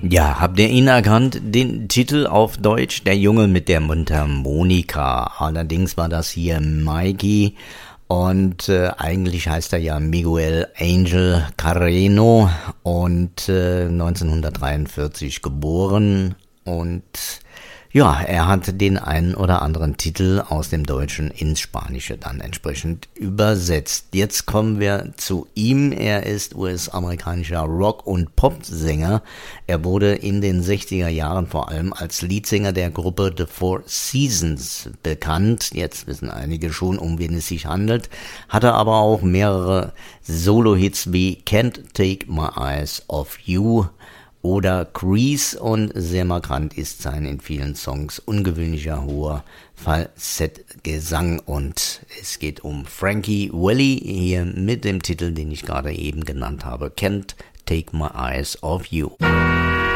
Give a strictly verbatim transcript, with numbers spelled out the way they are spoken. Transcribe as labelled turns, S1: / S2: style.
S1: Ja, habt ihr ihn erkannt? Den Titel auf Deutsch, Der Junge mit der Mundharmonika. Allerdings war das hier Mikey und äh, eigentlich heißt er ja Miguel Angel Carreno und äh, neunzehnhundertdreiundvierzig geboren und ja, er hat den einen oder anderen Titel aus dem Deutschen ins Spanische dann entsprechend übersetzt. Jetzt kommen wir zu ihm. Er ist U S-amerikanischer Rock- und Popsänger. Er wurde in den sechziger Jahren vor allem als Leadsänger der Gruppe The Four Seasons bekannt. Jetzt wissen einige schon, um wen es sich handelt. Hatte aber auch mehrere Solo-Hits wie Can't Take My Eyes Off You oder Grease, und sehr markant ist sein in vielen Songs ungewöhnlicher hoher Falsettgesang, und es geht um Frankie Valli hier mit dem Titel, den ich gerade eben genannt habe, Can't Take My Eyes Off You.